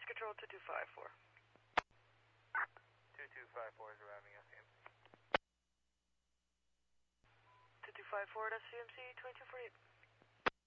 First Control 2254. 2254 is arriving at CMC. 2254 at CMC 2248.